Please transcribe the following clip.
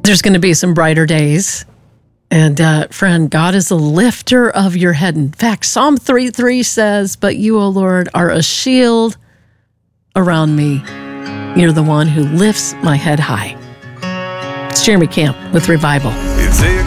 There's going to be some brighter days. And friend, God is the lifter of your head. In fact, Psalm 3:3 says, "But you, O Lord, are a shield around me. You're the one who lifts my head high." It's Jeremy Camp with Revival.